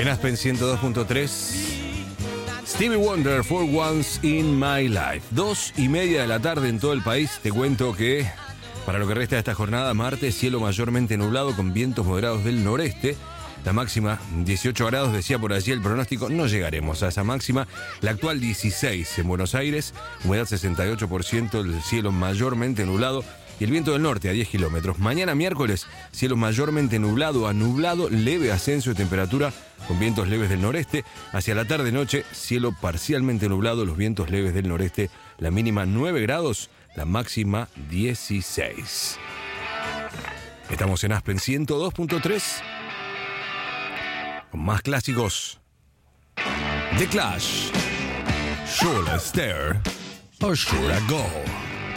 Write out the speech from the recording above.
En Aspen 102.3, Stevie Wonder, For Once in My Life. 2:30 de la tarde en todo el país. Te cuento que para lo que resta de esta jornada, martes, cielo mayormente nublado con vientos moderados del noreste. La máxima 18 grados, decía por allí el pronóstico. No llegaremos a esa máxima. La actual 16 en Buenos Aires, humedad 68%, el cielo mayormente nublado y el viento del norte a 10 kilómetros. Mañana miércoles, cielo mayormente nublado a nublado, leve ascenso de temperatura con vientos leves del noreste. Hacia la tarde-noche, cielo parcialmente nublado, los vientos leves del noreste. La mínima 9 grados, la máxima 16. Estamos en Aspen 102.3. Con más clásicos. The Clash. Should I Stare or Should I Go?